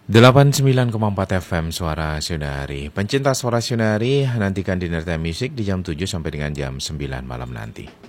89,4 FM Suara Sionari. Pencinta Suara Sionari, nantikan Dinner Time Music di jam 7 sampai dengan jam 9 malam nanti.